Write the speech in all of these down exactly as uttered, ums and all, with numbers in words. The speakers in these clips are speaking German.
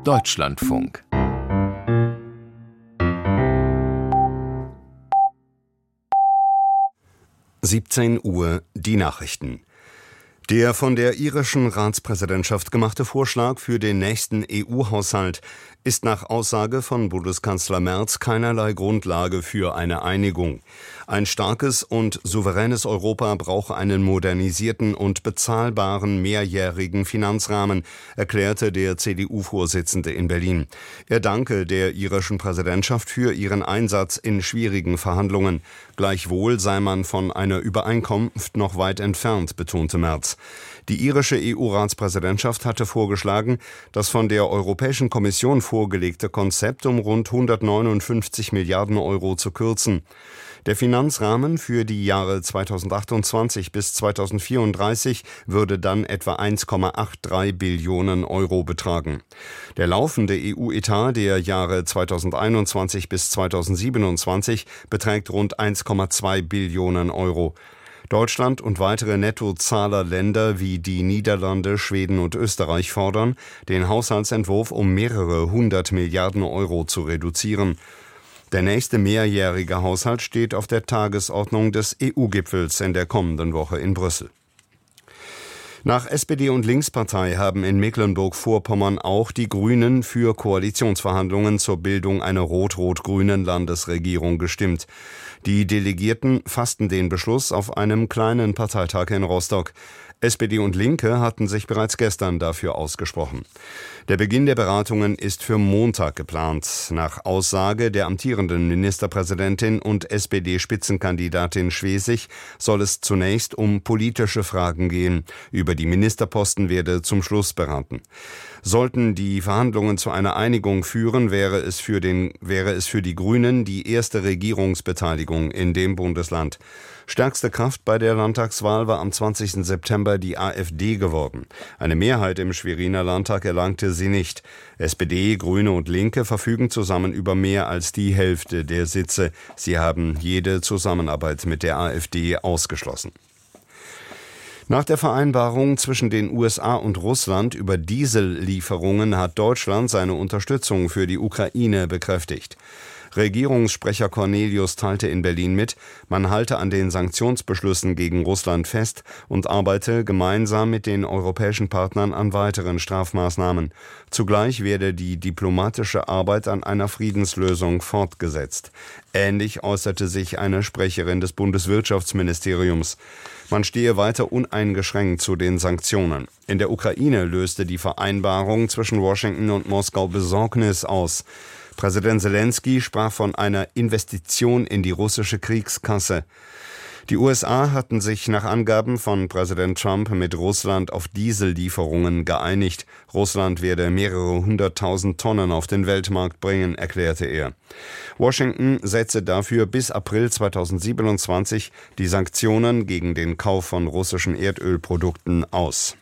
Deutschlandfunk. siebzehn Uhr, die Nachrichten. Der von der irischen Ratspräsidentschaft gemachte Vorschlag für den nächsten E U-Haushalt ist nach Aussage von Bundeskanzler Merz keinerlei Grundlage für eine Einigung. Ein starkes und souveränes Europa brauche einen modernisierten und bezahlbaren mehrjährigen Finanzrahmen, erklärte der C D U-Vorsitzende in Berlin. Er danke der irischen Präsidentschaft für ihren Einsatz in schwierigen Verhandlungen. Gleichwohl sei man von einer Übereinkunft noch weit entfernt, betonte Merz. Die irische E U-Ratspräsidentschaft hatte vorgeschlagen, das von der Europäischen Kommission vorgelegte Konzept um rund hundertneunundfünfzig Milliarden Euro zu kürzen. Der Finanzrahmen für die Jahre zweitausendachtundzwanzig bis zweitausendvierunddreißig würde dann etwa eins Komma dreiundachtzig Billionen Euro betragen. Der laufende E U-Etat der Jahre zweitausendeinundzwanzig bis zweitausendsiebenundzwanzig beträgt rund eins Komma zwei Billionen Euro. Deutschland und weitere Nettozahlerländer wie die Niederlande, Schweden und Österreich fordern, den Haushaltsentwurf um mehrere hundert Milliarden Euro zu reduzieren. Der nächste mehrjährige Haushalt steht auf der Tagesordnung des E U-Gipfels in der kommenden Woche in Brüssel. Nach S P D und Linkspartei haben in Mecklenburg-Vorpommern auch die Grünen für Koalitionsverhandlungen zur Bildung einer rot-rot-grünen Landesregierung gestimmt. Die Delegierten fassten den Beschluss auf einem kleinen Parteitag in Rostock. S P D und Linke hatten sich bereits gestern dafür ausgesprochen. Der Beginn der Beratungen ist für Montag geplant. Nach Aussage der amtierenden Ministerpräsidentin und S P D-Spitzenkandidatin Schwesig soll es zunächst um politische Fragen gehen. Über die Ministerposten werde zum Schluss beraten. Sollten die Verhandlungen zu einer Einigung führen, wäre es für den, wäre es für die Grünen die erste Regierungsbeteiligung in dem Bundesland. Stärkste Kraft bei der Landtagswahl war am zwanzigsten September die AfD geworden. Eine Mehrheit im Schweriner Landtag erlangte sie nicht. S P D, Grüne und Linke verfügen zusammen über mehr als die Hälfte der Sitze. Sie haben jede Zusammenarbeit mit der AfD ausgeschlossen. Nach der Vereinbarung zwischen den U S A und Russland über Diesellieferungen hat Deutschland seine Unterstützung für die Ukraine bekräftigt. Regierungssprecher Cornelius teilte in Berlin mit, man halte an den Sanktionsbeschlüssen gegen Russland fest und arbeite gemeinsam mit den europäischen Partnern an weiteren Strafmaßnahmen. Zugleich werde die diplomatische Arbeit an einer Friedenslösung fortgesetzt. Ähnlich äußerte sich eine Sprecherin des Bundeswirtschaftsministeriums. Man stehe weiter uneingeschränkt zu den Sanktionen. In der Ukraine löste die Vereinbarung zwischen Washington und Moskau Besorgnis aus. Präsident Zelensky sprach von einer Investition in die russische Kriegskasse. Die U S A hatten sich nach Angaben von Präsident Trump mit Russland auf Diesellieferungen geeinigt. Russland werde mehrere hunderttausend Tonnen auf den Weltmarkt bringen, erklärte er. Washington setze dafür bis April zweitausendsiebenundzwanzig die Sanktionen gegen den Kauf von russischen Erdölprodukten aus.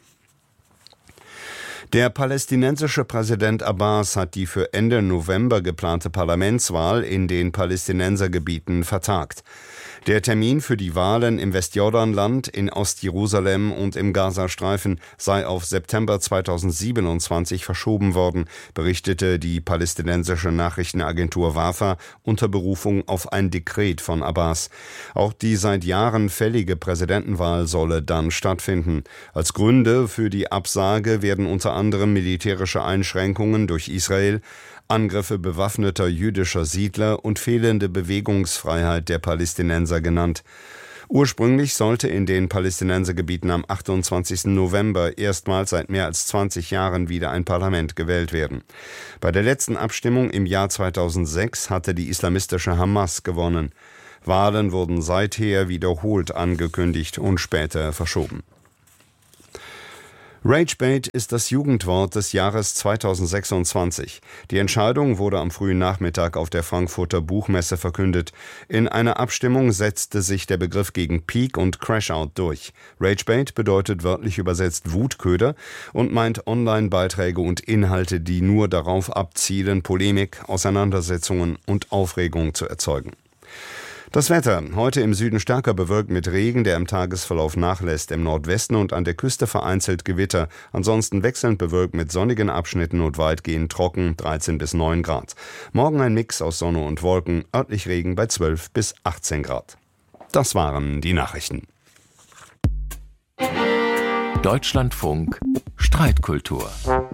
Der palästinensische Präsident Abbas hat die für Ende November geplante Parlamentswahl in den Palästinensergebieten vertagt. Der Termin für die Wahlen im Westjordanland, in Ostjerusalem und im Gazastreifen sei auf September zweitausendsiebenundzwanzig verschoben worden, berichtete die palästinensische Nachrichtenagentur Wafa unter Berufung auf ein Dekret von Abbas. Auch die seit Jahren fällige Präsidentenwahl solle dann stattfinden. Als Gründe für die Absage werden unter anderem militärische Einschränkungen durch Israel, Angriffe bewaffneter jüdischer Siedler und fehlende Bewegungsfreiheit der Palästinenser genannt. Ursprünglich sollte in den Palästinensergebieten am achtundzwanzigsten November erstmals seit mehr als zwanzig Jahren wieder ein Parlament gewählt werden. Bei der letzten Abstimmung im Jahr zweitausendsechs hatte die islamistische Hamas gewonnen. Wahlen wurden seither wiederholt angekündigt und später verschoben. Ragebait ist das Jugendwort des Jahres zweitausendsechsundzwanzig. Die Entscheidung wurde am frühen Nachmittag auf der Frankfurter Buchmesse verkündet. In einer Abstimmung setzte sich der Begriff gegen Peak und Crashout durch. Ragebait bedeutet wörtlich übersetzt Wutköder und meint Online-Beiträge und Inhalte, die nur darauf abzielen, Polemik, Auseinandersetzungen und Aufregung zu erzeugen. Das Wetter. Heute im Süden stärker bewölkt mit Regen, der im Tagesverlauf nachlässt. Im Nordwesten und an der Küste vereinzelt Gewitter. Ansonsten wechselnd bewölkt mit sonnigen Abschnitten und weitgehend trocken, dreizehn bis neun Grad. Morgen ein Mix aus Sonne und Wolken, örtlich Regen bei zwölf bis achtzehn Grad. Das waren die Nachrichten. Deutschlandfunk Streitkultur.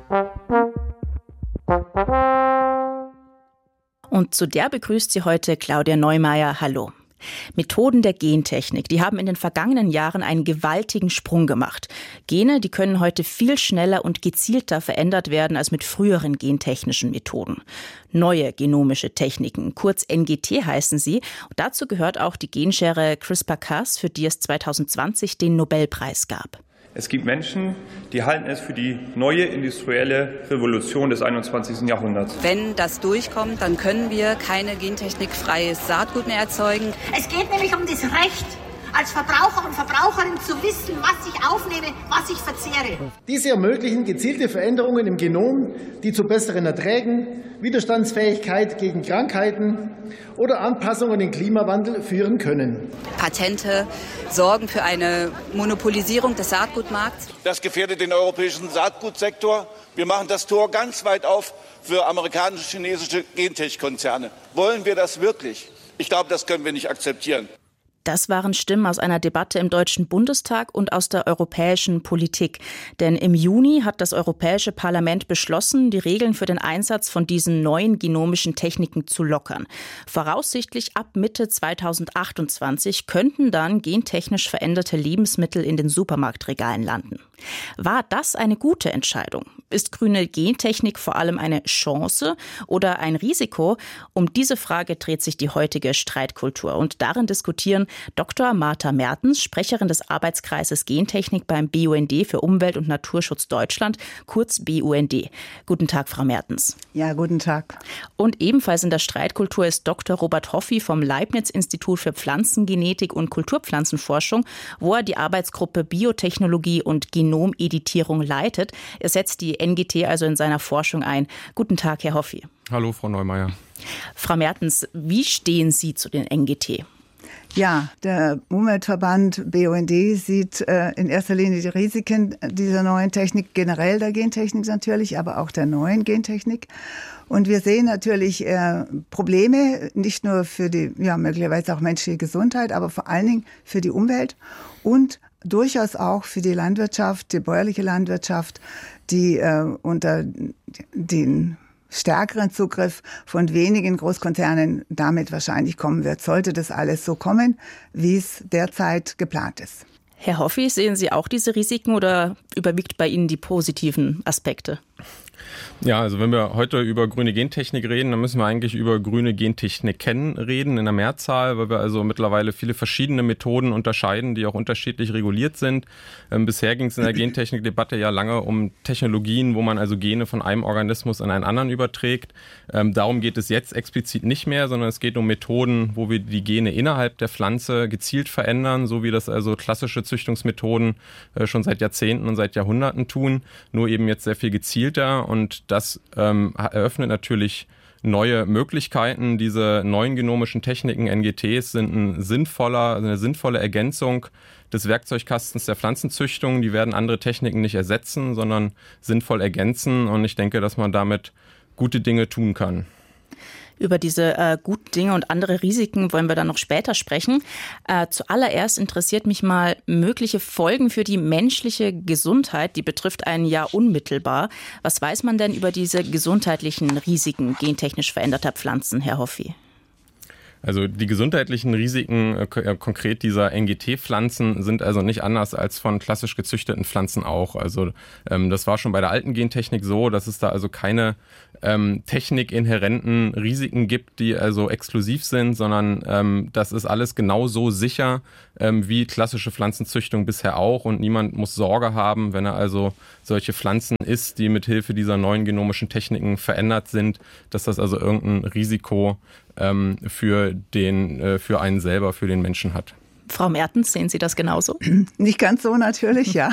Und zu der begrüßt sie heute Claudia Neumeier. Hallo. Methoden der Gentechnik, die haben in den vergangenen Jahren einen gewaltigen Sprung gemacht. Gene, die können heute viel schneller und gezielter verändert werden als mit früheren gentechnischen Methoden. Neue genomische Techniken, kurz N G T heißen sie. Und dazu gehört auch die Genschere CRISPR-Cas, für die es zwanzig zwanzig den Nobelpreis gab. Es gibt Menschen, die halten es für die neue industrielle Revolution des einundzwanzigsten Jahrhunderts. Wenn das durchkommt, dann können wir keine gentechnikfreies Saatgut mehr erzeugen. Es geht nämlich um das Recht, als Verbraucher und Verbraucherin zu wissen, was ich aufnehme, was ich verzehre. Diese ermöglichen gezielte Veränderungen im Genom, die zu besseren Erträgen, Widerstandsfähigkeit gegen Krankheiten oder Anpassungen im Klimawandel führen können. Patente sorgen für eine Monopolisierung des Saatgutmarkts. Das gefährdet den europäischen Saatgutsektor. Wir machen das Tor ganz weit auf für amerikanische, chinesische Gentech-Konzerne. Wollen wir das wirklich? Ich glaube, das können wir nicht akzeptieren. Das waren Stimmen aus einer Debatte im Deutschen Bundestag und aus der europäischen Politik. Denn im Juni hat das Europäische Parlament beschlossen, die Regeln für den Einsatz von diesen neuen genomischen Techniken zu lockern. Voraussichtlich ab Mitte zweitausendachtundzwanzig könnten dann gentechnisch veränderte Lebensmittel in den Supermarktregalen landen. War das eine gute Entscheidung? Ist grüne Gentechnik vor allem eine Chance oder ein Risiko? Um diese Frage dreht sich die heutige Streitkultur. Und darin diskutieren Doktor Martha Mertens, Sprecherin des Arbeitskreises Gentechnik beim B U N D für Umwelt- und Naturschutz Deutschland, kurz B U N D. Guten Tag, Frau Mertens. Ja, guten Tag. Und ebenfalls in der Streitkultur ist Doktor Robert Hoffi vom Leibniz-Institut für Pflanzengenetik und Kulturpflanzenforschung, wo er die Arbeitsgruppe Biotechnologie und Genomeditierung leitet. Er setzt die N G T also in seiner Forschung ein. Guten Tag, Herr Hoffi. Hallo, Frau Neumeier. Frau Mertens, wie stehen Sie zu den N G T? Ja, der Umweltverband B U N D sieht äh, in erster Linie die Risiken dieser neuen Technik, generell der Gentechnik natürlich, aber auch der neuen Gentechnik. Und wir sehen natürlich äh, Probleme, nicht nur für die, ja, möglicherweise auch menschliche Gesundheit, aber vor allen Dingen für die Umwelt und durchaus auch für die Landwirtschaft, die bäuerliche Landwirtschaft, die äh, unter den stärkeren Zugriff von wenigen Großkonzernen damit wahrscheinlich kommen wird, sollte das alles so kommen, wie es derzeit geplant ist. Herr Hoffi, sehen Sie auch diese Risiken oder überwiegt bei Ihnen die positiven Aspekte? Ja, also wenn wir heute über grüne Gentechnik reden, dann müssen wir eigentlich über grüne Gentechniken reden in der Mehrzahl, weil wir also mittlerweile viele verschiedene Methoden unterscheiden, die auch unterschiedlich reguliert sind. Ähm, bisher ging es in der Gentechnikdebatte ja lange um Technologien, wo man also Gene von einem Organismus in einen anderen überträgt. Ähm, darum geht es jetzt explizit nicht mehr, sondern es geht um Methoden, wo wir die Gene innerhalb der Pflanze gezielt verändern, so wie das also klassische Züchtungsmethoden äh, schon seit Jahrzehnten und seit Jahrhunderten tun, nur eben jetzt sehr viel gezielter. Und das ähm, eröffnet natürlich neue Möglichkeiten. Diese neuen genomischen Techniken, N G Ts, sind ein sinnvoller, eine sinnvolle Ergänzung des Werkzeugkastens der Pflanzenzüchtung. Die werden andere Techniken nicht ersetzen, sondern sinnvoll ergänzen. Und ich denke, dass man damit gute Dinge tun kann. Über diese äh, guten Dinge und andere Risiken wollen wir dann noch später sprechen. Äh, zuallererst interessiert mich mal mögliche Folgen für die menschliche Gesundheit. Die betrifft einen ja unmittelbar. Was weiß man denn über diese gesundheitlichen Risiken gentechnisch veränderter Pflanzen, Herr Hoffi? Also die gesundheitlichen Risiken äh, konkret dieser N G T-Pflanzen sind also nicht anders als von klassisch gezüchteten Pflanzen auch. Also ähm, das war schon bei der alten Gentechnik so, dass es da also keine ähm, technikinhärenten Risiken gibt, die also exklusiv sind, sondern ähm, das ist alles genauso sicher ähm, wie klassische Pflanzenzüchtung bisher auch. Und niemand muss Sorge haben, wenn er also solche Pflanzen isst, die mit Hilfe dieser neuen genomischen Techniken verändert sind, dass das also irgendein Risiko für den, für einen selber, für den Menschen hat. Frau Mertens, sehen Sie das genauso? Nicht ganz so natürlich, ja.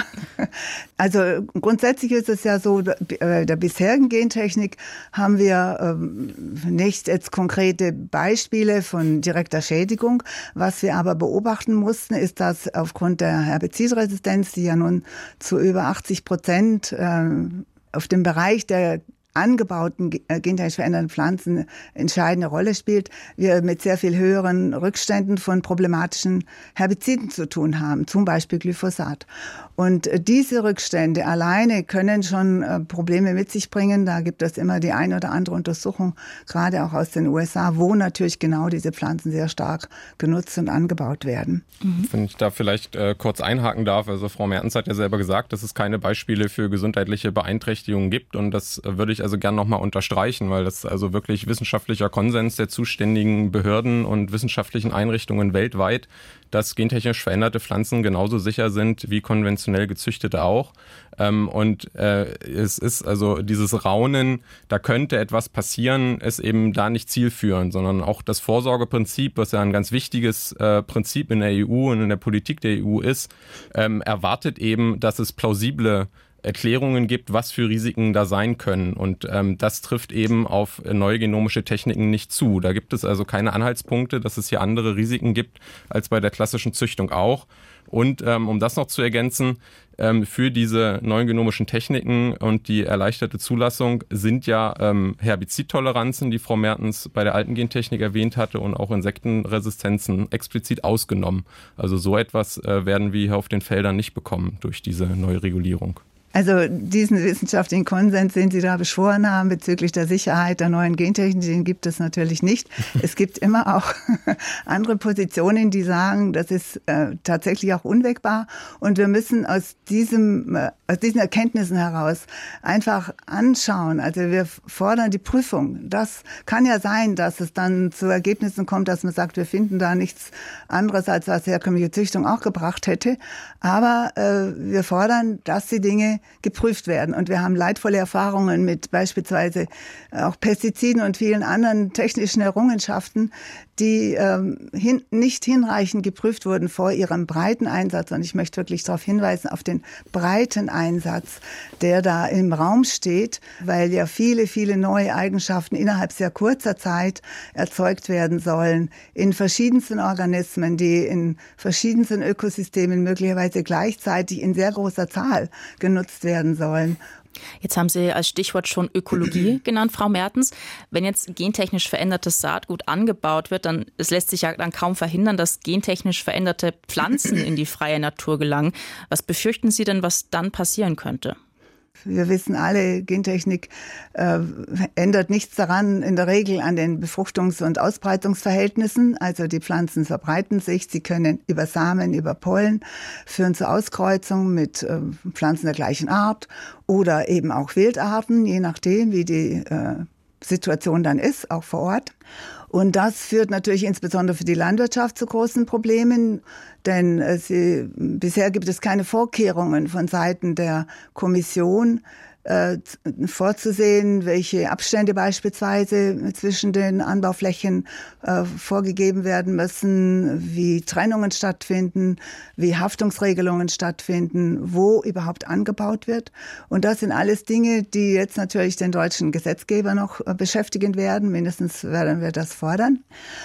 Also grundsätzlich ist es ja so, bei der bisherigen Gentechnik haben wir ähm, nicht jetzt konkrete Beispiele von direkter Schädigung. Was wir aber beobachten mussten, ist, dass aufgrund der Herbizidresistenz, die ja nun zu über achtzig Prozent äh, auf dem Bereich der angebauten gentechnisch veränderten Pflanzen entscheidende Rolle spielt, wir mit sehr viel höheren Rückständen von problematischen Herbiziden zu tun haben, zum Beispiel Glyphosat. Und diese Rückstände alleine können schon Probleme mit sich bringen. Da gibt es immer die eine oder andere Untersuchung, gerade auch aus den U S A, wo natürlich genau diese Pflanzen sehr stark genutzt und angebaut werden. Mhm. Wenn ich da vielleicht äh, kurz einhaken darf, also Frau Mertens hat ja selber gesagt, dass es keine Beispiele für gesundheitliche Beeinträchtigungen gibt, und das äh, würde ich also gern nochmal unterstreichen, weil das also wirklich wissenschaftlicher Konsens der zuständigen Behörden und wissenschaftlichen Einrichtungen weltweit, dass gentechnisch veränderte Pflanzen genauso sicher sind wie konventionell gezüchtete auch. Ähm, und äh, es ist also dieses Raunen, da könnte etwas passieren, ist eben da nicht zielführend, sondern auch das Vorsorgeprinzip, was ja ein ganz wichtiges äh, Prinzip in der E U und in der Politik der E U ist, ähm, erwartet eben, dass es plausible Erklärungen gibt, was für Risiken da sein können. Und ähm, das trifft eben auf neue genomische Techniken nicht zu. Da gibt es also keine Anhaltspunkte, dass es hier andere Risiken gibt als bei der klassischen Züchtung auch. Und ähm, um das noch zu ergänzen, ähm, für diese neuen genomischen Techniken und die erleichterte Zulassung sind ja ähm, Herbizidtoleranzen, die Frau Mertens bei der alten Gentechnik erwähnt hatte, und auch Insektenresistenzen explizit ausgenommen. Also so etwas äh, werden wir hier auf den Feldern nicht bekommen durch diese neue Regulierung. Also diesen wissenschaftlichen Konsens, den Sie da beschworen haben bezüglich der Sicherheit der neuen Gentechnik, den gibt es natürlich nicht. Es gibt immer auch andere Positionen, die sagen, das ist äh, tatsächlich auch unwägbar. Und wir müssen aus diesem, äh, aus diesen Erkenntnissen heraus einfach anschauen. Also wir fordern die Prüfung. Das kann ja sein, dass es dann zu Ergebnissen kommt, dass man sagt, wir finden da nichts anderes, als was herkömmliche Züchtung auch gebracht hätte. Aber äh, wir fordern, dass die Dinge geprüft werden. Und wir haben leidvolle Erfahrungen mit beispielsweise auch Pestiziden und vielen anderen technischen Errungenschaften, die ähm, hin, nicht hinreichend geprüft wurden vor ihrem breiten Einsatz. Und ich möchte wirklich darauf hinweisen, auf den breiten Einsatz, der da im Raum steht, weil ja viele, viele neue Eigenschaften innerhalb sehr kurzer Zeit erzeugt werden sollen in verschiedensten Organismen, die in verschiedensten Ökosystemen möglicherweise gleichzeitig in sehr großer Zahl genutzt werden sollen. Jetzt haben Sie als Stichwort schon Ökologie genannt, Frau Mertens. Wenn jetzt gentechnisch verändertes Saatgut angebaut wird, dann es lässt sich ja dann kaum verhindern, dass gentechnisch veränderte Pflanzen in die freie Natur gelangen. Was befürchten Sie denn, was dann passieren könnte? Wir wissen alle, Gentechnik äh, ändert nichts daran, in der Regel an den Befruchtungs- und Ausbreitungsverhältnissen. Also die Pflanzen verbreiten sich, sie können über Samen, über Pollen führen zur Auskreuzung mit äh, Pflanzen der gleichen Art oder eben auch Wildarten, je nachdem, wie die äh, Situation dann ist, auch vor Ort. Und das führt natürlich insbesondere für die Landwirtschaft zu großen Problemen, denn äh, sie, bisher gibt es keine Vorkehrungen von Seiten der Kommission, äh, vorzusehen, welche Abstände beispielsweise zwischen den Anbauflächen äh, vorgegeben werden müssen, wie Trennungen stattfinden, wie Haftungsregelungen stattfinden, wo überhaupt angebaut wird. Und das sind alles Dinge, die jetzt natürlich den deutschen Gesetzgeber noch äh, beschäftigen werden. Mindestens werden wir das fordern.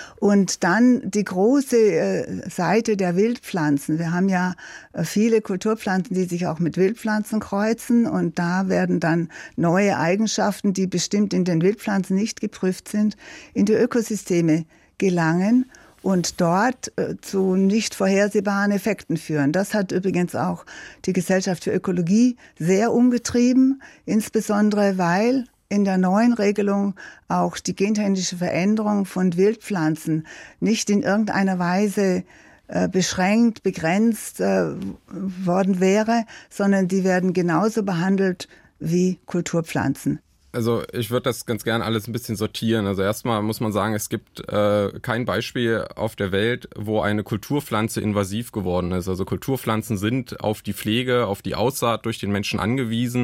Und dann die große äh, Seite der Wildpflanzen. Wir haben ja äh, viele Kulturpflanzen, die sich auch mit Wildpflanzen kreuzen, und da werden dann neue Eigenschaften, die bestimmt in den Wildpflanzen nicht geprüft sind, in die Ökosysteme gelangen und dort äh, zu nicht vorhersehbaren Effekten führen. Das hat übrigens auch die Gesellschaft für Ökologie sehr umgetrieben, insbesondere weil in der neuen Regelung auch die gentechnische Veränderung von Wildpflanzen nicht in irgendeiner Weise äh, beschränkt, begrenzt äh, worden wäre, sondern die werden genauso behandelt wie Kulturpflanzen. Also ich würde das ganz gern alles ein bisschen sortieren. Also erstmal muss man sagen, es gibt äh, kein Beispiel auf der Welt, wo eine Kulturpflanze invasiv geworden ist. Also Kulturpflanzen sind auf die Pflege, auf die Aussaat durch den Menschen angewiesen.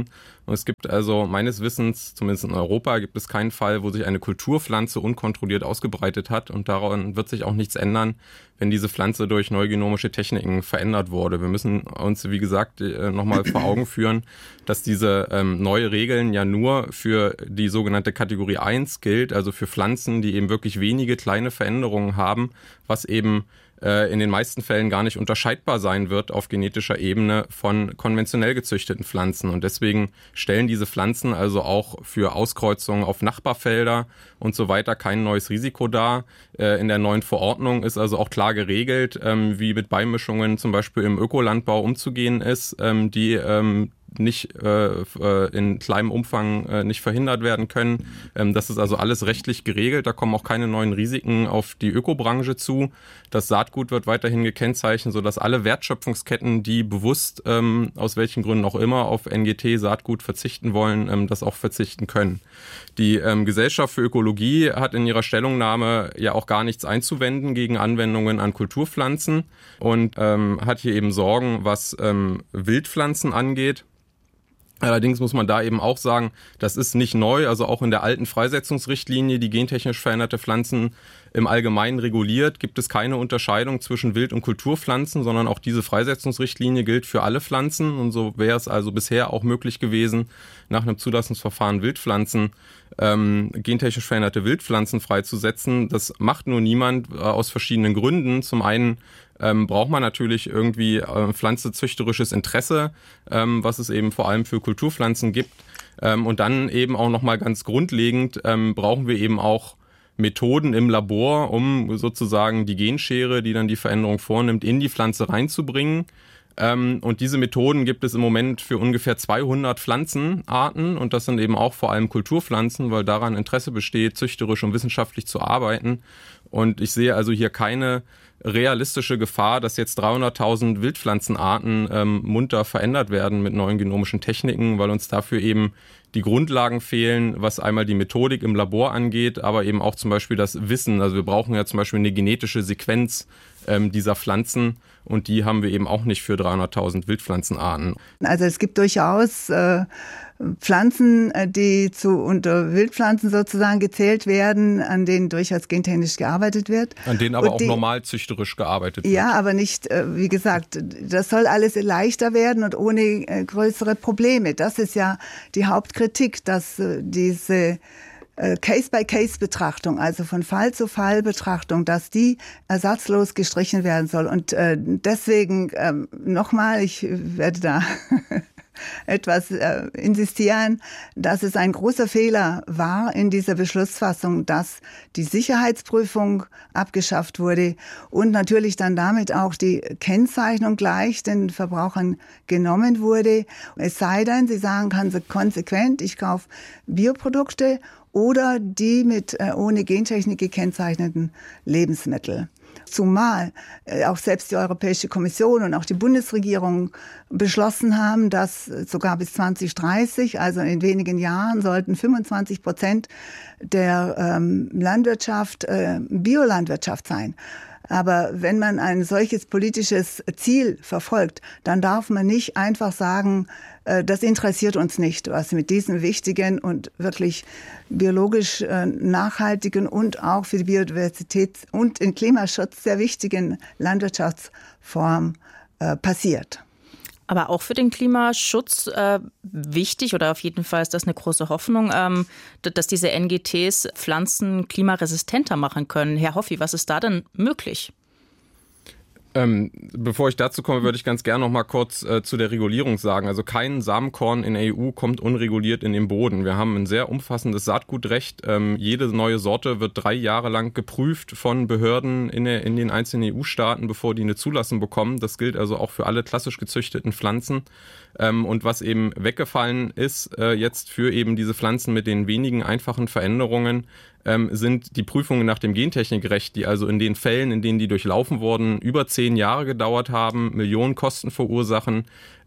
Und es gibt also meines Wissens, zumindest in Europa, gibt es keinen Fall, wo sich eine Kulturpflanze unkontrolliert ausgebreitet hat. Und daran wird sich auch nichts ändern, wenn diese Pflanze durch neugenomische Techniken verändert wurde. Wir müssen uns, wie gesagt, nochmal vor Augen führen, dass diese ähm, neue Regeln ja nur für die sogenannte Kategorie eins gilt, also für Pflanzen, die eben wirklich wenige kleine Veränderungen haben, was eben in den meisten Fällen gar nicht unterscheidbar sein wird auf genetischer Ebene von konventionell gezüchteten Pflanzen. Und deswegen stellen diese Pflanzen also auch für Auskreuzungen auf Nachbarfelder und so weiter kein neues Risiko dar. In der neuen Verordnung ist also auch klar geregelt, wie mit Beimischungen zum Beispiel im Ökolandbau umzugehen ist, die nicht äh, in kleinem Umfang äh, nicht verhindert werden können. Ähm, das ist also alles rechtlich geregelt. Da kommen auch keine neuen Risiken auf die Ökobranche zu. Das Saatgut wird weiterhin gekennzeichnet, sodass alle Wertschöpfungsketten, die bewusst ähm, aus welchen Gründen auch immer auf N G T-Saatgut verzichten wollen, ähm, das auch verzichten können. Die ähm, Gesellschaft für Ökologie hat in ihrer Stellungnahme ja auch gar nichts einzuwenden gegen Anwendungen an Kulturpflanzen und ähm, hat hier eben Sorgen, was ähm, Wildpflanzen angeht. Allerdings muss man da eben auch sagen, das ist nicht neu, also auch in der alten Freisetzungsrichtlinie, die gentechnisch veränderte Pflanzen im Allgemeinen reguliert, gibt es keine Unterscheidung zwischen Wild- und Kulturpflanzen, sondern auch diese Freisetzungsrichtlinie gilt für alle Pflanzen und so wäre es also bisher auch möglich gewesen, nach einem Zulassungsverfahren Wildpflanzen, ähm, gentechnisch veränderte Wildpflanzen freizusetzen. Das macht nur niemand äh, aus verschiedenen Gründen. Zum einen Ähm, braucht man natürlich irgendwie äh, pflanzenzüchterisches Interesse, ähm, was es eben vor allem für Kulturpflanzen gibt. Ähm, und dann eben auch nochmal ganz grundlegend ähm, brauchen wir eben auch Methoden im Labor, um sozusagen die Genschere, die dann die Veränderung vornimmt, in die Pflanze reinzubringen. Ähm, und diese Methoden gibt es im Moment für ungefähr zweihundert Pflanzenarten und das sind eben auch vor allem Kulturpflanzen, weil daran Interesse besteht, züchterisch und wissenschaftlich zu arbeiten. Und ich sehe also hier keine realistische Gefahr, dass jetzt dreihunderttausend Wildpflanzenarten ähm, munter verändert werden mit neuen genomischen Techniken, weil uns dafür eben die Grundlagen fehlen, was einmal die Methodik im Labor angeht, aber eben auch zum Beispiel das Wissen. Also wir brauchen ja zum Beispiel eine genetische Sequenz ähm, dieser Pflanzen und die haben wir eben auch nicht für dreihunderttausend Wildpflanzenarten. Also es gibt durchaus äh, Pflanzen, die zu unter Wildpflanzen sozusagen gezählt werden, an denen durchaus gentechnisch gearbeitet wird. An denen aber und auch die, normal züchterisch gearbeitet wird. Ja, aber nicht, wie gesagt, das soll alles leichter werden und ohne größere Probleme. Das ist ja die Hauptkritik, dass diese Case-by-Case-Betrachtung, also von Fall zu Fall-Betrachtung, dass die ersatzlos gestrichen werden soll. Und äh, deswegen äh, nochmal, ich werde da etwas äh, insistieren, dass es ein großer Fehler war in dieser Beschlussfassung, dass die Sicherheitsprüfung abgeschafft wurde und natürlich dann damit auch die Kennzeichnung gleich den Verbrauchern genommen wurde. Es sei denn, sie sagen konsequent, ich kaufe Bioprodukte oder die mit äh, ohne Gentechnik gekennzeichneten Lebensmittel. Zumal äh, auch selbst die Europäische Kommission und auch die Bundesregierung beschlossen haben, dass sogar bis zwanzig dreißig, also in wenigen Jahren, sollten fünfundzwanzig Prozent der ähm, Landwirtschaft äh, Biolandwirtschaft sein. Aber wenn man ein solches politisches Ziel verfolgt, dann darf man nicht einfach sagen, das interessiert uns nicht, was mit diesem wichtigen und wirklich biologisch nachhaltigen und auch für die Biodiversität und den Klimaschutz sehr wichtigen Landwirtschaftsform passiert. Aber auch für den Klimaschutz äh, wichtig oder auf jeden Fall ist das eine große Hoffnung, ähm, dass diese N G Ts Pflanzen klimaresistenter machen können. Herr Hoffi, was ist da denn möglich? Ähm, bevor ich dazu komme, würde ich ganz gerne noch mal kurz äh, zu der Regulierung sagen. Also kein Samenkorn in der E U kommt unreguliert in den Boden. Wir haben ein sehr umfassendes Saatgutrecht. Ähm, jede neue Sorte wird drei Jahre lang geprüft von Behörden in, der, in den einzelnen E U-Staaten, bevor die eine Zulassung bekommen. Das gilt also auch für alle klassisch gezüchteten Pflanzen. Ähm, und was eben weggefallen ist äh, jetzt für eben diese Pflanzen mit den wenigen einfachen Veränderungen, ähm, sind die Prüfungen nach dem Gentechnikrecht, die also in den Fällen, in denen die durchlaufen wurden, über zehn Jahre gedauert haben, Millionen Kosten verursachen,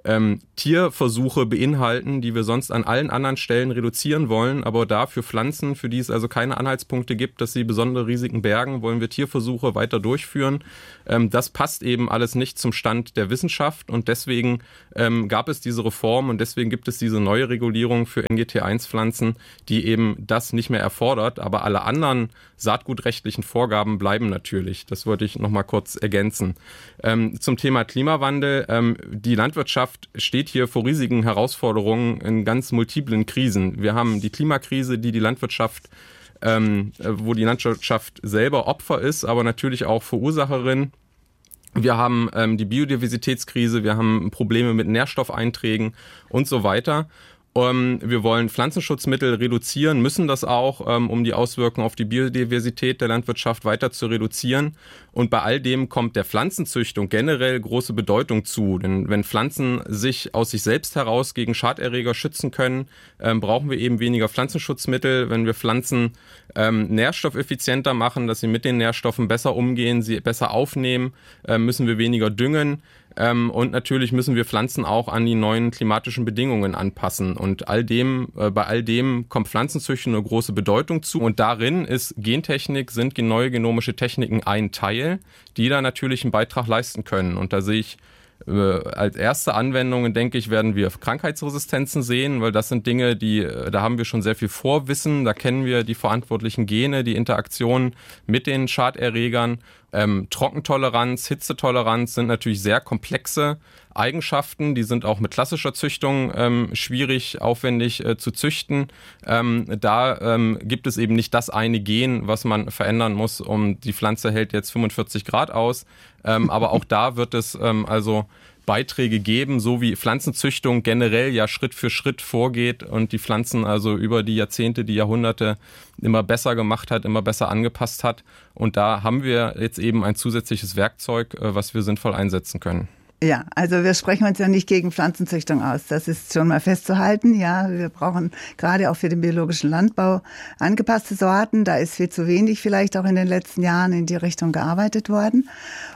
ähm, Tierversuche beinhalten, die wir sonst an allen anderen Stellen reduzieren wollen. Aber da für Pflanzen, für die es also keine Anhaltspunkte gibt, dass sie besondere Risiken bergen, wollen wir Tierversuche weiter durchführen. Ähm, das passt eben alles nicht zum Stand der Wissenschaft und deswegen ähm, gab es diese Reform und deswegen gibt es diese neue Regulierung für N G T eins Pflanzen, die eben das nicht mehr erfordert. Aber alle anderen saatgutrechtlichen Vorgaben bleiben natürlich. Das wollte ich noch mal kurz ergänzen. Ähm, zum Thema Klimawandel. Ähm, die Landwirtschaft steht hier vor riesigen Herausforderungen in ganz multiplen Krisen. Wir haben die Klimakrise, die die Landwirtschaft, ähm, wo die Landwirtschaft selber Opfer ist, aber natürlich auch Verursacherin. Wir haben ähm, die Biodiversitätskrise, wir haben Probleme mit Nährstoffeinträgen und so weiter. Ähm, wir wollen Pflanzenschutzmittel reduzieren, müssen das auch, ähm, um die Auswirkungen auf die Biodiversität der Landwirtschaft weiter zu reduzieren. Und bei all dem kommt der Pflanzenzüchtung generell große Bedeutung zu. Denn wenn Pflanzen sich aus sich selbst heraus gegen Schaderreger schützen können, ähm, brauchen wir eben weniger Pflanzenschutzmittel. Wenn wir Pflanzen ähm, nährstoffeffizienter machen, dass sie mit den Nährstoffen besser umgehen, sie besser aufnehmen, äh, müssen wir weniger düngen. Ähm, und natürlich müssen wir Pflanzen auch an die neuen klimatischen Bedingungen anpassen. Und all dem, äh, bei all dem kommt Pflanzenzüchtung eine große Bedeutung zu. Und darin ist Gentechnik, sind neue genomische Techniken ein Teil, die da natürlich einen Beitrag leisten können. Und da sehe ich äh, als erste Anwendungen, denke ich, werden wir Krankheitsresistenzen sehen, weil das sind Dinge, die, da haben wir schon sehr viel Vorwissen. Da kennen wir die verantwortlichen Gene, die Interaktion mit den Schaderregern. Ähm, Trockentoleranz, Hitzetoleranz sind natürlich sehr komplexe Eigenschaften. Die sind auch mit klassischer Züchtung ähm, schwierig, aufwendig äh, zu züchten. Ähm, da ähm, gibt es eben nicht das eine Gen, was man verändern muss, um die Pflanze hält jetzt fünfundvierzig Grad aus. Ähm, aber auch da wird es ähm, also Beiträge geben, so wie Pflanzenzüchtung generell ja Schritt für Schritt vorgeht und die Pflanzen also über die Jahrzehnte, die Jahrhunderte immer besser gemacht hat, immer besser angepasst hat. Und da haben wir jetzt eben ein zusätzliches Werkzeug, was wir sinnvoll einsetzen können. Ja, also wir sprechen uns ja nicht gegen Pflanzenzüchtung aus. Das ist schon mal festzuhalten. Ja, wir brauchen gerade auch für den biologischen Landbau angepasste Sorten. Da ist viel zu wenig vielleicht auch in den letzten Jahren in die Richtung gearbeitet worden.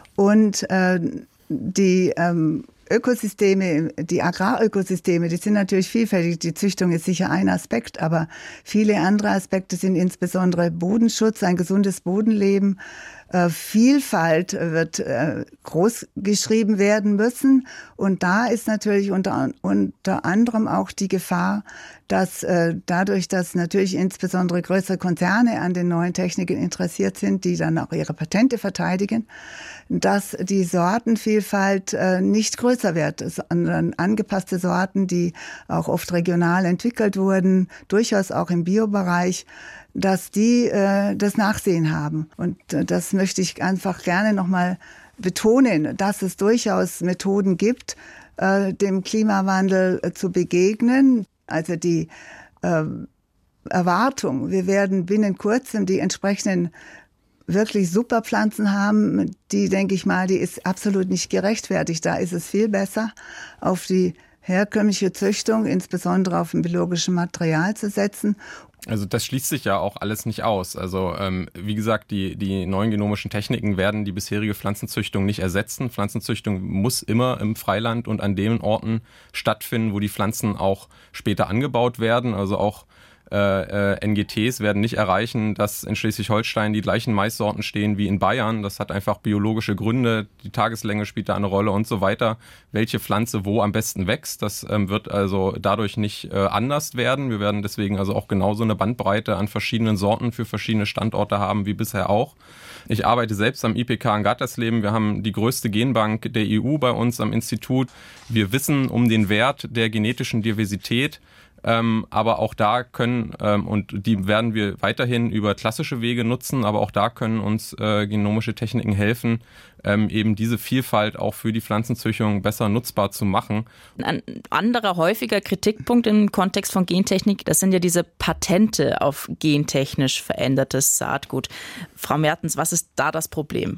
Und äh, die ähm, Ökosysteme, die Agrarökosysteme, die sind natürlich vielfältig. Die Züchtung ist sicher ein Aspekt, aber viele andere Aspekte sind insbesondere Bodenschutz, ein gesundes Bodenleben. Äh, Vielfalt wird äh, groß geschrieben werden müssen. Und da ist natürlich unter, unter anderem auch die Gefahr, dass äh, dadurch, dass natürlich insbesondere größere Konzerne an den neuen Techniken interessiert sind, die dann auch ihre Patente verteidigen, dass die Sortenvielfalt äh, nicht größer wird, sondern angepasste Sorten, die auch oft regional entwickelt wurden, durchaus auch im Biobereich, dass die äh, das Nachsehen haben. Und äh, das möchte ich einfach gerne nochmal betonen, dass es durchaus Methoden gibt, äh, dem Klimawandel äh, zu begegnen. Also die äh, Erwartung, wir werden binnen kurzem die entsprechenden wirklich super Pflanzen haben, die, denke ich mal, die ist absolut nicht gerechtfertigt. Da ist es viel besser, auf die herkömmliche Züchtung, insbesondere auf dem biologischen Material zu setzen. Also das schließt sich ja auch alles nicht aus. Also ähm, wie gesagt, die, die neuen genomischen Techniken werden die bisherige Pflanzenzüchtung nicht ersetzen. Pflanzenzüchtung muss immer im Freiland und an den Orten stattfinden, wo die Pflanzen auch später angebaut werden. Also auch Äh, N G Ts werden nicht erreichen, dass in Schleswig-Holstein die gleichen Maissorten stehen wie in Bayern. Das hat einfach biologische Gründe, die Tageslänge spielt da eine Rolle und so weiter. Welche Pflanze wo am besten wächst, das ähm, wird also dadurch nicht äh, anders werden. Wir werden deswegen also auch genauso eine Bandbreite an verschiedenen Sorten für verschiedene Standorte haben wie bisher auch. Ich arbeite selbst am I P K in Gattersleben. Wir haben die größte Genbank der E U bei uns am Institut. Wir wissen um den Wert der genetischen Diversität. Ähm, aber auch da können, ähm, und die werden wir weiterhin über klassische Wege nutzen, aber auch da können uns äh, genomische Techniken helfen, ähm, eben diese Vielfalt auch für die Pflanzenzüchtung besser nutzbar zu machen. Ein anderer häufiger Kritikpunkt im Kontext von Gentechnik, das sind ja diese Patente auf gentechnisch verändertes Saatgut. Frau Mertens, was ist da das Problem?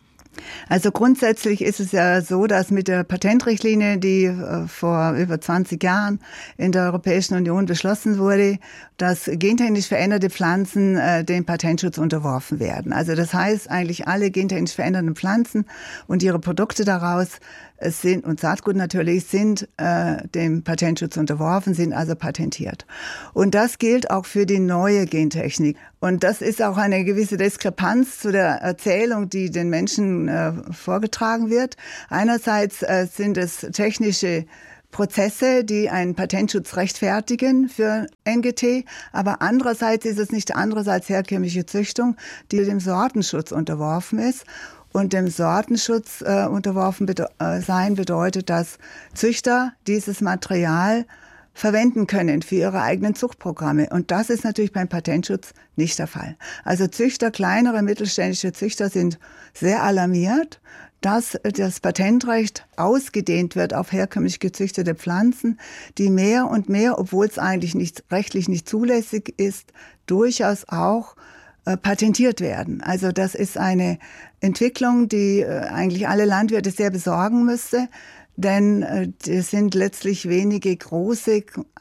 Also grundsätzlich ist es ja so, dass mit der Patentrichtlinie, die äh, vor über zwanzig Jahren in der Europäischen Union beschlossen wurde, dass gentechnisch veränderte Pflanzen äh, dem Patentschutz unterworfen werden. Also das heißt, eigentlich alle gentechnisch veränderten Pflanzen und ihre Produkte daraus sind, und Saatgut natürlich, sind äh, dem Patentschutz unterworfen, sind also patentiert. Und das gilt auch für die neue Gentechnik. Und das ist auch eine gewisse Diskrepanz zu der Erzählung, die den Menschen äh, vorgetragen wird. Einerseits äh, sind es technische Prozesse, die einen Patentschutz rechtfertigen für N G T, aber andererseits ist es nicht anderes als herkömmliche Züchtung, die dem Sortenschutz unterworfen ist. Und dem Sortenschutz äh, unterworfen bede- äh, sein bedeutet, dass Züchter dieses Material verwenden können für ihre eigenen Zuchtprogramme. Und das ist natürlich beim Patentschutz nicht der Fall. Also Züchter, kleinere mittelständische Züchter sind sehr alarmiert, dass das Patentrecht ausgedehnt wird auf herkömmlich gezüchtete Pflanzen, die mehr und mehr, obwohl es eigentlich nicht, rechtlich nicht zulässig ist, durchaus auch äh, patentiert werden. Also das ist eine Entwicklung, die äh, eigentlich alle Landwirte sehr besorgen müsste, denn äh, es sind letztlich wenige große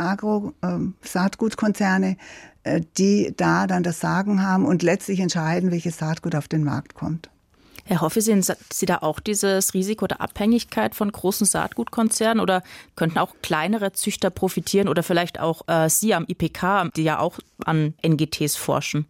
Agro-Saatgutkonzerne, äh, die da dann das Sagen haben und letztlich entscheiden, welches Saatgut auf den Markt kommt. Herr Hoffie, sehen Sie da auch dieses Risiko der Abhängigkeit von großen Saatgutkonzernen oder könnten auch kleinere Züchter profitieren oder vielleicht auch äh, Sie am I P K, die ja auch an N G Ts forschen?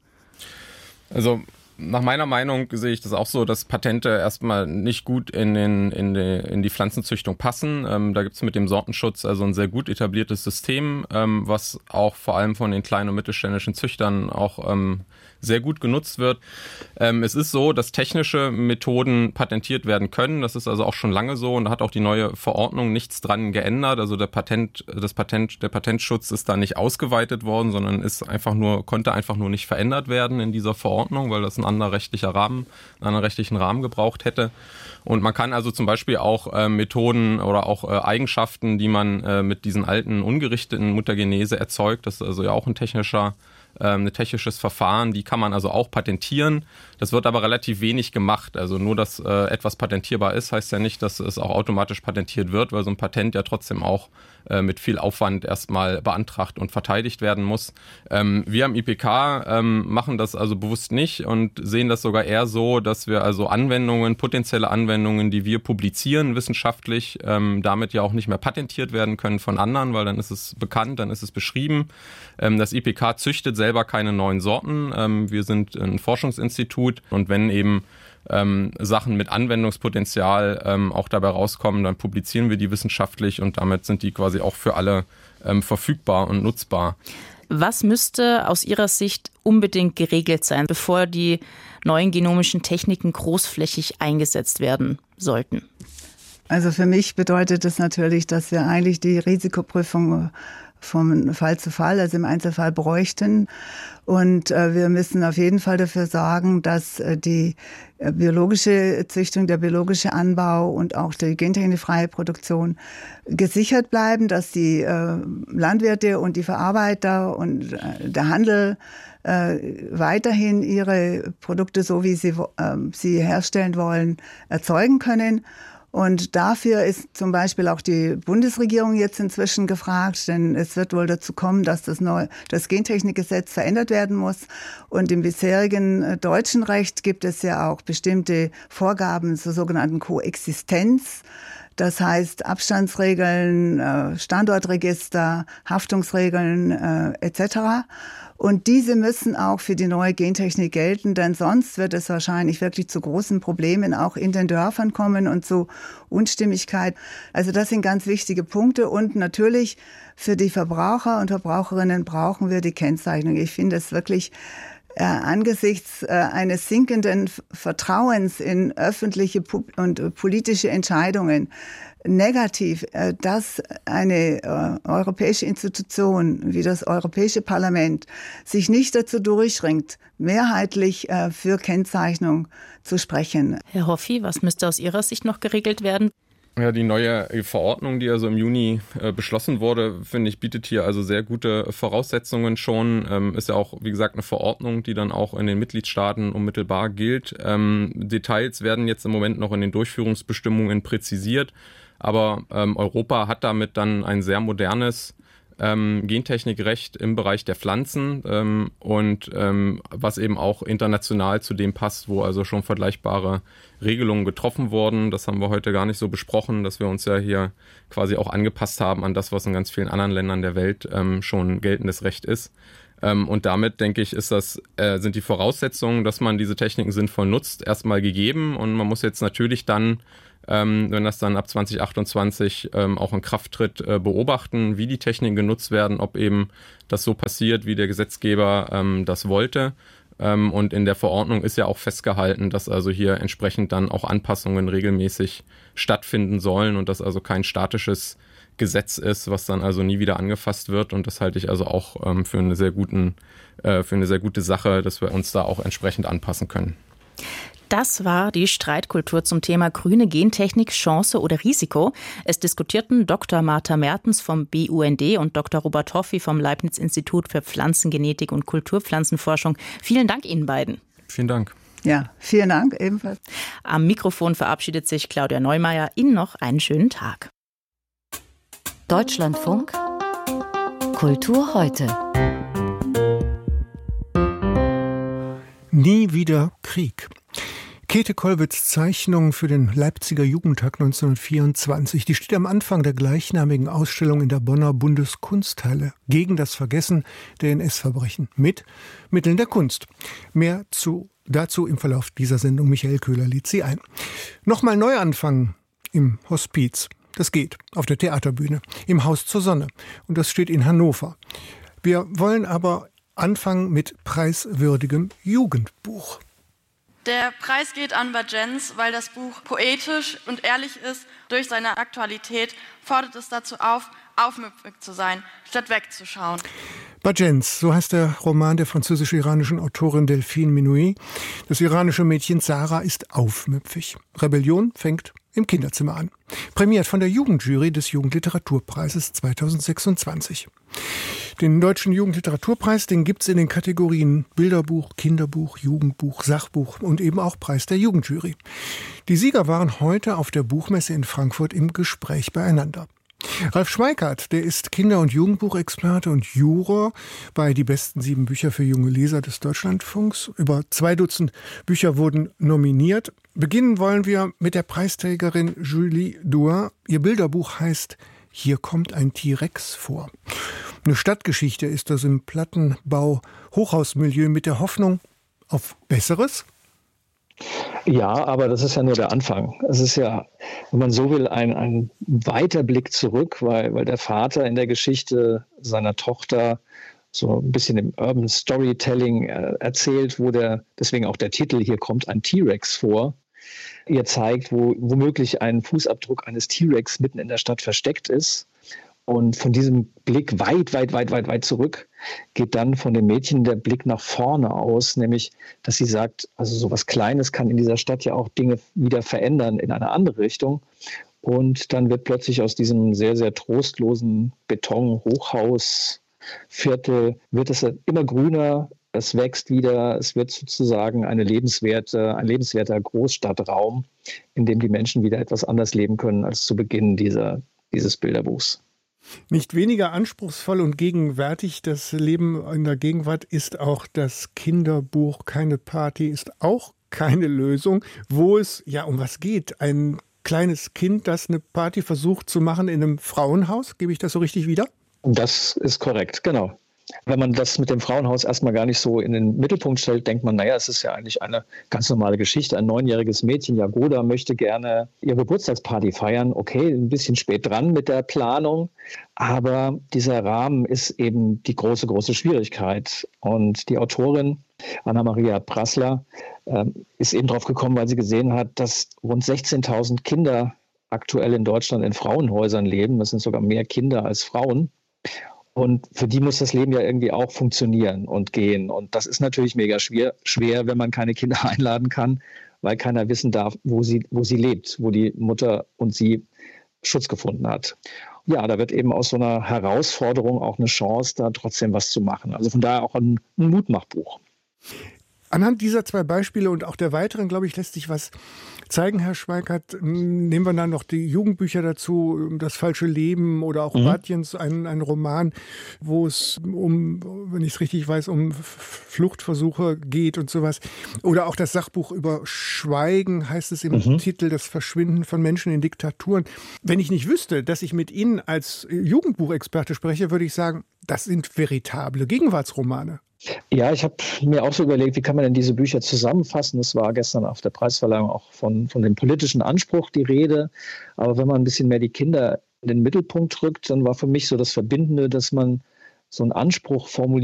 Also nach meiner Meinung sehe ich das auch so, dass Patente erstmal nicht gut in, den, in, die, in die Pflanzenzüchtung passen. Ähm, da gibt es mit dem Sortenschutz also ein sehr gut etabliertes System, ähm, was auch vor allem von den kleinen und mittelständischen Züchtern auch ähm, sehr gut genutzt wird. Ähm, es ist so, dass technische Methoden patentiert werden können. Das ist also auch schon lange so und da hat auch die neue Verordnung nichts dran geändert. Also der Patent, das Patent, der Patentschutz ist da nicht ausgeweitet worden, sondern ist einfach nur, konnte einfach nur nicht verändert werden in dieser Verordnung, weil das ein anderer rechtlicher Rahmen, einen anderen rechtlichen Rahmen gebraucht hätte. Und man kann also zum Beispiel auch äh, Methoden oder auch äh, Eigenschaften, die man äh, mit diesen alten ungerichteten Mutagenese erzeugt, das ist also ja auch ein technischer ein technisches Verfahren, die kann man also auch patentieren. Das wird aber relativ wenig gemacht. Also nur, dass äh, etwas patentierbar ist, heißt ja nicht, dass es auch automatisch patentiert wird, weil so ein Patent ja trotzdem auch äh, mit viel Aufwand erstmal beantragt und verteidigt werden muss. Ähm, wir am I P K ähm, machen das also bewusst nicht und sehen das sogar eher so, dass wir also Anwendungen, potenzielle Anwendungen, die wir publizieren wissenschaftlich, ähm, damit ja auch nicht mehr patentiert werden können von anderen, weil dann ist es bekannt, dann ist es beschrieben. Ähm, das I P K züchtet selber keine neuen Sorten. Ähm, wir sind ein Forschungsinstitut und wenn eben ähm, Sachen mit Anwendungspotenzial ähm, auch dabei rauskommen, dann publizieren wir die wissenschaftlich und damit sind die quasi auch für alle ähm, verfügbar und nutzbar. Was müsste aus Ihrer Sicht unbedingt geregelt sein, bevor die neuen genomischen Techniken großflächig eingesetzt werden sollten? Also für mich bedeutet das natürlich, dass wir eigentlich die Risikoprüfung vom Fall zu Fall, also im Einzelfall bräuchten. Und äh, wir müssen auf jeden Fall dafür sorgen, dass äh, die äh, biologische Züchtung, der biologische Anbau und auch die gentechnikfreie Produktion gesichert bleiben, dass die äh, Landwirte und die Verarbeiter und äh, der Handel äh, weiterhin ihre Produkte, so wie sie äh, sie herstellen wollen, erzeugen können. Und dafür ist zum Beispiel auch die Bundesregierung jetzt inzwischen gefragt, denn es wird wohl dazu kommen, dass das neue, das Gentechnikgesetz verändert werden muss. Und im bisherigen deutschen Recht gibt es ja auch bestimmte Vorgaben zur sogenannten Koexistenz. Das heißt Abstandsregeln, Standortregister, Haftungsregeln äh, et cetera. Und diese müssen auch für die neue Gentechnik gelten, denn sonst wird es wahrscheinlich wirklich zu großen Problemen auch in den Dörfern kommen und zu Unstimmigkeit. Also das sind ganz wichtige Punkte. Und natürlich für die Verbraucher und Verbraucherinnen brauchen wir die Kennzeichnung. Ich finde es wirklich äh, angesichts äh, eines sinkenden Vertrauens in öffentliche und äh, politische Entscheidungen negativ, dass eine äh, europäische Institution wie das Europäische Parlament sich nicht dazu durchringt, mehrheitlich äh, für Kennzeichnung zu sprechen. Herr Hoffie, was müsste aus Ihrer Sicht noch geregelt werden? Ja, die neue Verordnung, die also im Juni äh, beschlossen wurde, finde ich, bietet hier also sehr gute Voraussetzungen schon. Ähm, ist ja auch, wie gesagt, eine Verordnung, die dann auch in den Mitgliedstaaten unmittelbar gilt. Ähm, Details werden jetzt im Moment noch in den Durchführungsbestimmungen präzisiert. Aber ähm, Europa hat damit dann ein sehr modernes ähm, Gentechnikrecht im Bereich der Pflanzen ähm, und ähm, was eben auch international zu dem passt, wo also schon vergleichbare Regelungen getroffen wurden. Das haben wir heute gar nicht so besprochen, dass wir uns ja hier quasi auch angepasst haben an das, was in ganz vielen anderen Ländern der Welt ähm, schon geltendes Recht ist. Ähm, und damit, denke ich, ist das, äh, sind die Voraussetzungen, dass man diese Techniken sinnvoll nutzt, erstmal gegeben. Und man muss jetzt natürlich dann, ähm, wenn das dann ab zwanzig achtundzwanzig ähm, auch in Kraft tritt, äh, beobachten, wie die Techniken genutzt werden, ob eben das so passiert, wie der Gesetzgeber ähm, das wollte. Ähm, und in der Verordnung ist ja auch festgehalten, dass also hier entsprechend dann auch Anpassungen regelmäßig stattfinden sollen und dass also kein statisches Gesetz ist, was dann also nie wieder angefasst wird. Und das halte ich also auch ähm, für eine sehr guten, äh, für eine sehr gute Sache, dass wir uns da auch entsprechend anpassen können. Das war die Streitkultur zum Thema grüne Gentechnik, Chance oder Risiko. Es diskutierten Doktor Martha Mertens vom B U N D und Doktor Robert Hoffi vom Leibniz-Institut für Pflanzengenetik und Kulturpflanzenforschung. Vielen Dank Ihnen beiden. Vielen Dank. Ja, vielen Dank ebenfalls. Am Mikrofon verabschiedet sich Claudia Neumeier. Ihnen noch einen schönen Tag. Deutschlandfunk Kultur heute. Nie wieder Krieg. Käthe Kollwitz' Zeichnung für den Leipziger Jugendtag neunzehnhundertvierundzwanzig, die steht am Anfang der gleichnamigen Ausstellung in der Bonner Bundeskunsthalle gegen das Vergessen der N S-Verbrechen mit Mitteln der Kunst. Mehr zu, dazu im Verlauf dieser Sendung. Michael Köhler lädt Sie ein. Nochmal Neuanfang im Hospiz. Das geht auf der Theaterbühne, im Haus zur Sonne. Und das steht in Hannover. Wir wollen aber anfangen mit preiswürdigem Jugendbuch. Der Preis geht an Bajenz, weil das Buch poetisch und ehrlich ist. Durch seine Aktualität fordert es dazu auf, aufmüpfig zu sein, statt wegzuschauen. Bajenz, so heißt der Roman der französisch-iranischen Autorin Delphine Minoué. Das iranische Mädchen Sarah ist aufmüpfig. Rebellion fängt im Kinderzimmer an. Prämiert von der Jugendjury des Jugendliteraturpreises zweitausendsechsundzwanzig. Den Deutschen Jugendliteraturpreis, den gibt's in den Kategorien Bilderbuch, Kinderbuch, Jugendbuch, Sachbuch und eben auch Preis der Jugendjury. Die Sieger waren heute auf der Buchmesse in Frankfurt im Gespräch beieinander. Ralf Schweikart, der ist Kinder- und Jugendbuchexperte und Juror bei Die besten sieben Bücher für junge Leser des Deutschlandfunks. Über zwei Dutzend Bücher wurden nominiert. Beginnen wollen wir mit der Preisträgerin Julie Douin. Ihr Bilderbuch heißt Hier kommt ein T-Rex vor. Eine Stadtgeschichte ist das im Plattenbau-Hochhausmilieu mit der Hoffnung auf Besseres? Ja, aber das ist ja nur der Anfang. Es ist ja, wenn man so will, ein, ein weiter Blick zurück, weil, weil der Vater in der Geschichte seiner Tochter so ein bisschen im Urban Storytelling äh, erzählt, wo der, deswegen auch der Titel, hier kommt ein T-Rex vor, ihr zeigt, wo womöglich ein Fußabdruck eines T-Rex mitten in der Stadt versteckt ist. Und von diesem Blick weit, weit, weit, weit, weit zurück geht dann von dem Mädchen der Blick nach vorne aus, nämlich, dass sie sagt, also so was Kleines kann in dieser Stadt ja auch Dinge wieder verändern in eine andere Richtung. Und dann wird plötzlich aus diesem sehr, sehr trostlosen Beton-Hochhausviertel wird es immer grüner, es wächst wieder, es wird sozusagen eine lebenswerte, ein lebenswerter Großstadtraum, in dem die Menschen wieder etwas anders leben können als zu Beginn dieser, dieses Bilderbuchs. Nicht weniger anspruchsvoll und gegenwärtig, das Leben in der Gegenwart, ist auch das Kinderbuch Keine Party ist auch keine Lösung, wo es ja um was geht. Ein kleines Kind, das eine Party versucht zu machen in einem Frauenhaus. Gebe ich das so richtig wieder? Das ist korrekt, genau. Wenn man das mit dem Frauenhaus erstmal gar nicht so in den Mittelpunkt stellt, denkt man, naja, es ist ja eigentlich eine ganz normale Geschichte. Ein neunjähriges Mädchen, Jagoda, möchte gerne ihre Geburtstagsparty feiern. Okay, ein bisschen spät dran mit der Planung. Aber dieser Rahmen ist eben die große, große Schwierigkeit. Und die Autorin Anna-Maria Prassler äh, ist eben drauf gekommen, weil sie gesehen hat, dass rund sechzehntausend Kinder aktuell in Deutschland in Frauenhäusern leben. Das sind sogar mehr Kinder als Frauen. Und für die muss das Leben ja irgendwie auch funktionieren und gehen. Und das ist natürlich mega schwer, schwer, wenn man keine Kinder einladen kann, weil keiner wissen darf, wo sie, wo sie lebt, wo die Mutter und sie Schutz gefunden hat. Ja, da wird eben aus so einer Herausforderung auch eine Chance, da trotzdem was zu machen. Also von daher auch ein, ein Mutmachbuch. Anhand dieser zwei Beispiele und auch der weiteren, glaube ich, lässt sich was zeigen, Herr Schweikart. Nehmen wir dann noch die Jugendbücher dazu, Das falsche Leben oder auch mhm. Batjens, ein, ein Roman, wo es um, wenn ich es richtig weiß, um Fluchtversuche geht und sowas. Oder auch das Sachbuch über Schweigen, heißt es im mhm. Titel, das Verschwinden von Menschen in Diktaturen. Wenn ich nicht wüsste, dass ich mit Ihnen als Jugendbuchexperte spreche, würde ich sagen, das sind veritable Gegenwartsromane. Ja, ich habe mir auch so überlegt, wie kann man denn diese Bücher zusammenfassen? Es war gestern auf der Preisverleihung auch von, von dem politischen Anspruch die Rede. Aber wenn man ein bisschen mehr die Kinder in den Mittelpunkt rückt, dann war für mich so das Verbindende, dass man so einen Anspruch formuliert,